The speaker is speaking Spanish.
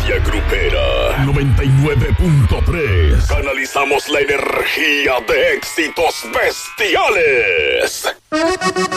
Energía Grupera 99.3. Canalizamos la energía de éxitos bestiales.